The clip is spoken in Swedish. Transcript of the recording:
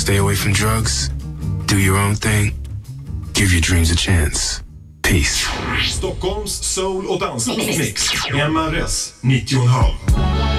Stay away from drugs. Do your own thing. Give your dreams a chance. Peace. Stockholms soul- och dansmix. MRS 90,5.